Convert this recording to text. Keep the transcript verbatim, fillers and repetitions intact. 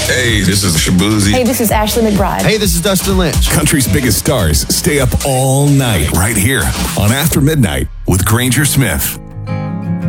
Hey, this is Shabuzi. Hey, this is Ashley McBride. Hey, this is Dustin Lynch. Country's biggest stars stay up all night right here on After Midnight with Granger Smith.